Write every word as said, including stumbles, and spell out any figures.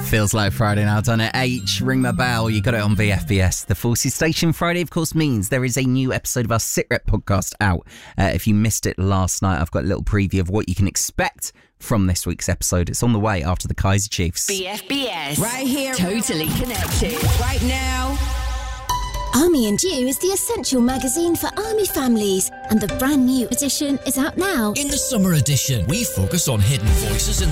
Feels like Friday now, done it. H, ring my bell. You got it on V F B S. The Forces Station. Friday, of course, means there is a new episode of our SitRep podcast out. Uh, if you missed it last night, I've got a little preview of what you can expect from this week's episode. It's on the way after the Kaiser Chiefs. V F B S. Right here. Totally connected. Right now. Army and You is the essential magazine for Army families, and the brand new edition is out now. In the summer edition, we focus on hidden voices in